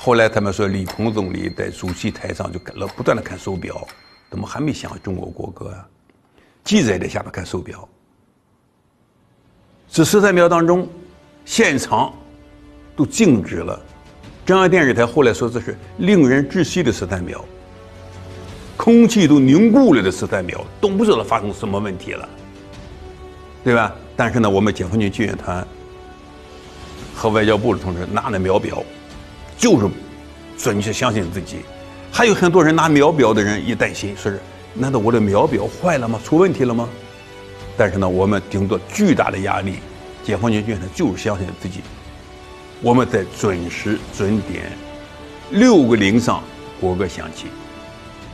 后来他们说李鹏总理在主席台上就不断的看手表，怎么还没响中国国歌啊？记者也在下面看手表。这13秒当中，现场都静止了。中央电视台后来说这是令人窒息的13秒，空气都凝固了的13秒，都不知道发生什么问题了，对吧？但是呢，我们解放军救援团和外交部的同志拿着秒表，就是准确相信自己。还有很多人拿秒表的人也担心，说是难道我的秒表坏了吗？出问题了吗？但是呢，我们顶着巨大的压力，解放军军团就是相信自己，我们在准时准点6个0上国歌响起。